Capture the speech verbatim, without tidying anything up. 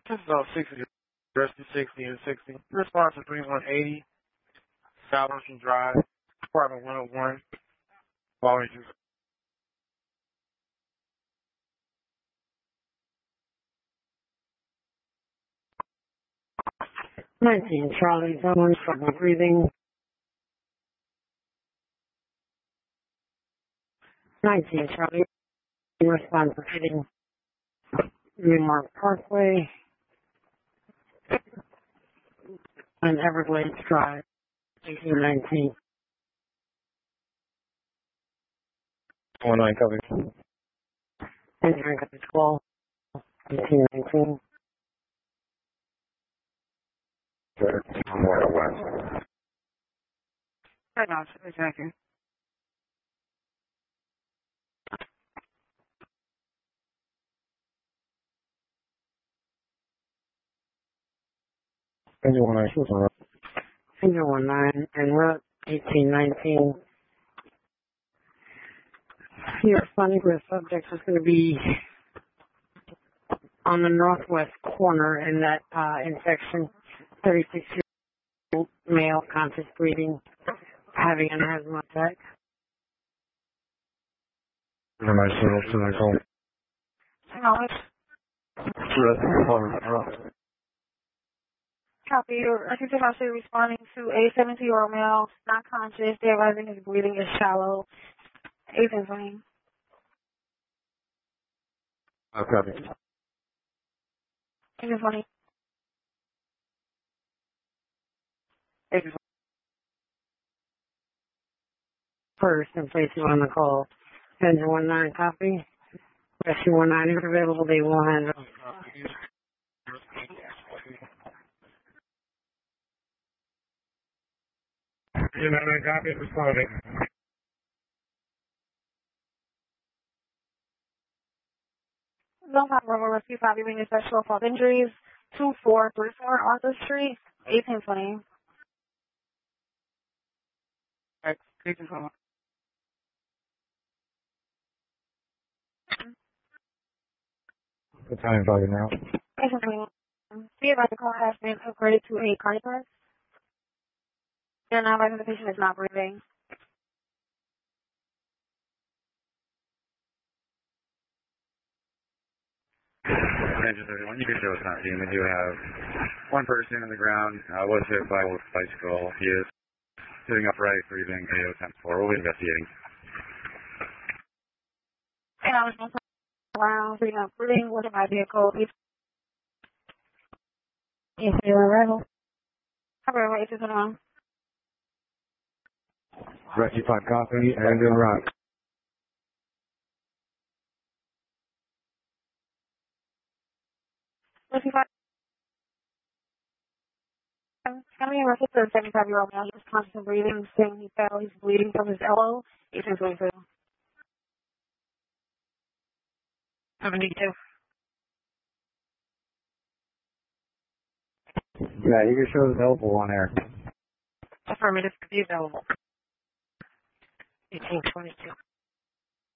This is about sixty, Rescue sixty and sixty. Response to three one eighty, South Ocean Drive, Apartment one oh one, Wallington. nineteen Charlie, someone trouble breathing. nineteen Charlie, respond to hitting Newmark Parkway and Everglades Drive, eighteen nineteen. one nine copy. Entering at the twelve, eighteen nineteen. More west. Right now, exactly. Engine one nine, what's on route? Engine one nine, en route, eighteen nineteen. Your responding to the subject is going to be on the northwest corner in that uh, intersection, thirty-six-year-old male, conscious breathing, having an asthma attack. Am I still to my phone? Acknowledge. Copy. I think they're actually responding to a seventy-year-old male, not conscious. They're realizing his breathing is shallow. Agent running. I've got it. Agent running. Agent First, in place you on the call. Engine one nine, copy. Rescue one nine is available. They will handle. You know, I got it responding. No problem. Rescue copy. Being sexual fault injuries. two four three four Arthur Street, eighteen twenty. Agent phone. What time is it now? Agent twenty. See if the call has been upgraded to a cardiac arrest. You're not right, the patient is not breathing. Engine thirty-one, you can show us not seeing. We do have one person on the ground, uh, was hit by a bicycle. He is sitting upright, breathing, A O ten four. We'll be investigating. And I was going around, sitting up, breathing, was in my vehicle. Yes, you're arrival. However, it's just on. Rescue five copy, and in route. Rescue five. Coming arrested for a seventy-five-year-old male. He was constant breathing, saying he fell. He's bleeding from his elbow. eighteen twenty-two. seventy-two. Yeah, you can show the elbow on there. Affirmative to be available. eighteen twenty-two.